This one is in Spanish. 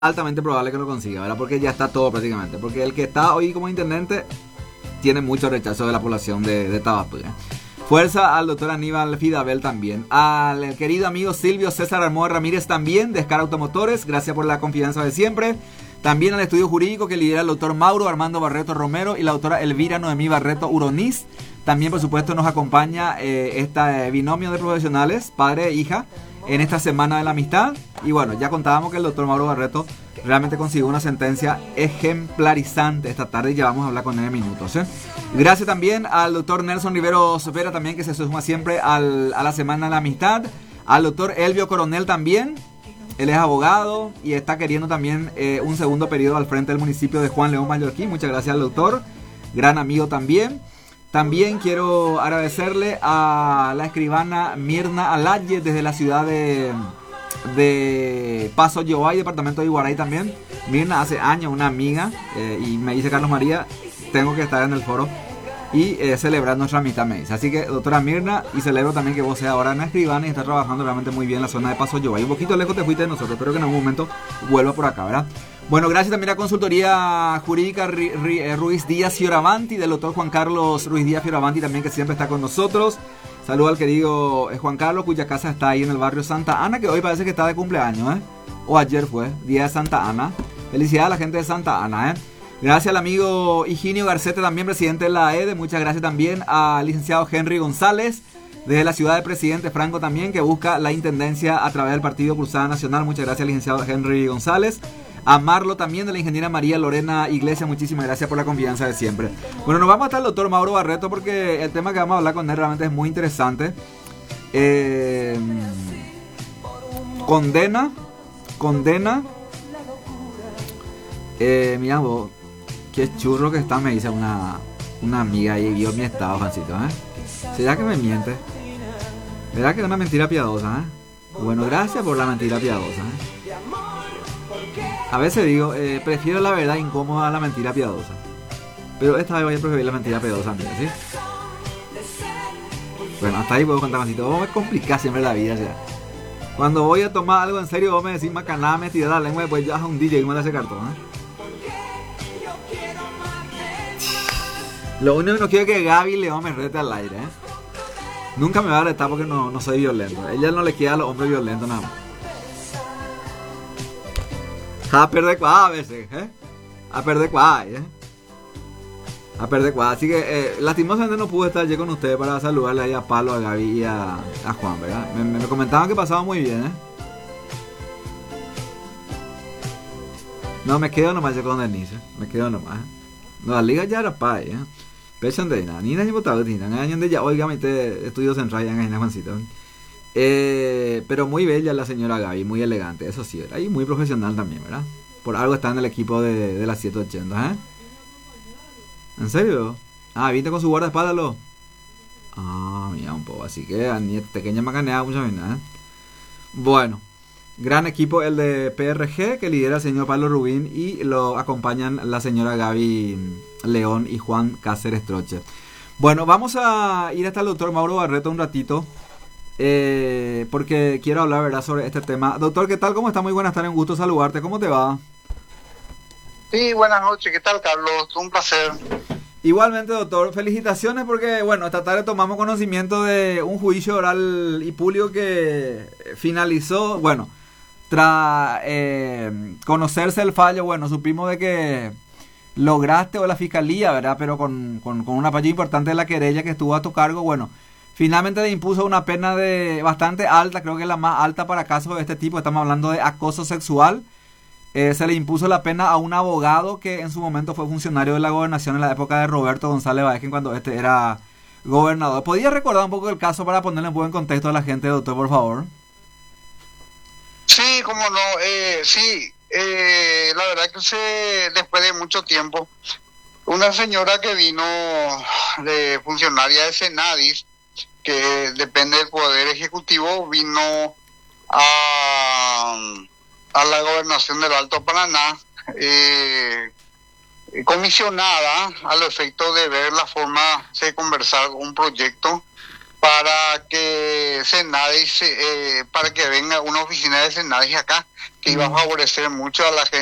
altamente probable que lo consiga, ¿verdad? Porque ya está todo prácticamente. Porque el que está hoy como intendente tiene mucho rechazo de la población de Tabapura. Fuerza al doctor Aníbal Fidabel también. Al querido amigo Silvio César Armoa Ramírez también, de Scar Automotores. Gracias por la confianza de siempre. También al estudio jurídico que lidera el doctor Mauro Armando Barreto Romero y la doctora Elvira Noemí Barreto Uroniz. También, por supuesto, nos acompaña este binomio de profesionales, padre e hija, en esta Semana de la Amistad. Y bueno, ya contábamos que el doctor Mauro Barreto realmente consiguió una sentencia ejemplarizante esta tarde y ya vamos a hablar con él en minutos. Gracias también al doctor Nelson Riveros Vera también, que se suma siempre a la Semana de la Amistad. Al doctor Elvio Coronel también. Él es abogado y está queriendo también un segundo periodo al frente del municipio de Juan León Mallorquín. Muchas gracias al doctor, gran amigo también. También quiero agradecerle a la escribana Mirna Alaye desde la ciudad de Paso Yobay, departamento de Iguaray también. Mirna, hace años una amiga, y me dice Carlos María, tengo que estar en el foro y celebrar nuestra amistad, me dice. Así que, doctora Mirna, y celebro también que vos seas ahora una escribana y estás trabajando realmente muy bien en la zona de Paso Yobay. Un poquito lejos te fuiste de nosotros, espero que en algún momento vuelva por acá, ¿verdad? Bueno, gracias también a Consultoría Jurídica Ruiz Díaz Fioravanti, del doctor Juan Carlos Ruiz Díaz Fioravanti también, que siempre está con nosotros. Saludo al querido Juan Carlos, cuya casa está ahí en el barrio Santa Ana, que hoy parece que está de cumpleaños, o ayer fue, día de Santa Ana. Felicidades a la gente de Santa Ana, Gracias al amigo Higinio Garcete, también presidente de la AEDE. Muchas gracias también al licenciado Henry González, desde la ciudad de Presidente Franco también, que busca la intendencia a través del Partido Cruzada Nacional. Muchas gracias al licenciado Henry González. A Marlo también, de la ingeniera María Lorena Iglesias, muchísimas gracias por la confianza de siempre. Bueno, nos vamos hasta el doctor Mauro Barreto porque el tema que vamos a hablar con él realmente es muy interesante. Condena. Mira vos, qué churro que está, me dice una amiga ahí, vio mi estado, Juancito, ¿Será que me miente? ¿Verdad que es una mentira piadosa, Bueno, gracias por la mentira piadosa, A veces digo, prefiero la verdad incómoda a la mentira piadosa. Pero esta vez voy a preferir la mentira piadosa, mira, ¿sí? Bueno, hasta ahí puedo contar, Juancito. Vos me complicás siempre la vida, ¿sí? Cuando voy a tomar algo en serio, vos me decís macanada, me tirás la lengua y después ya un DJ y me hace cartón, Lo único que no quiero es que Gaby León me rete al aire, Nunca me va a retar porque no soy violento. Ella no le queda a los hombres violentos nada más. A perder cuá a veces, A perder cuá, A perder cuá. Así que lastimosamente no pude estar allí con ustedes para saludarle ahí a Palo, a Gaby y a Juan, ¿verdad? Me comentaban que pasaba muy bien, No, me quedo nomás yo con Denise, Me quedo nomás, No, la liga ya era pa', Pesan de nada, ni nadie votaba, ni nada, de ya, oiga, me te estudios en Ryan, en Juancito. Pero muy bella la señora Gaby, muy elegante, eso sí, ¿verdad? Y muy profesional también, ¿verdad? Por algo está en el equipo de las 780, ¿En serio? ¿Viste con su guardaespaldas, lo? Mira un poco, así que a ni pequeña macaneada, muchas veces, Bueno, gran equipo el de PRG, que lidera el señor Pablo Rubín y lo acompañan la señora Gaby León y Juan Cáceres Troche. Bueno, vamos a ir hasta el doctor Mauro Barreto un ratito, porque quiero hablar, ¿verdad?, sobre este tema. Doctor, ¿qué tal? ¿Cómo está? Muy buenas tardes, un gusto saludarte. ¿Cómo te va? Sí, buenas noches. ¿Qué tal, Carlos? Un placer. Igualmente, doctor. Felicitaciones porque, bueno, esta tarde tomamos conocimiento de un juicio oral y público que finalizó, bueno, tras conocerse el fallo, bueno, supimos de que lograste, o la fiscalía, ¿verdad?, pero con un apoyo importante de la querella que estuvo a tu cargo, bueno, finalmente le impuso una pena de bastante alta, creo que es la más alta para casos de este tipo. Estamos hablando de acoso sexual. Se le impuso la pena a un abogado que en su momento fue funcionario de la gobernación en la época de Roberto González Baezquín, cuando este era gobernador. ¿Podría recordar un poco el caso para ponerle en buen contexto a la gente, doctor, por favor? Sí, cómo no. Sí, la verdad que después de mucho tiempo, una señora que vino de funcionaria de Senadis, que depende del Poder Ejecutivo, vino a la gobernación del Alto Paraná, comisionada al efecto de ver la forma de conversar un proyecto para que Senadis, para que venga una oficina de Senadis acá, que iba a favorecer mucho a la gente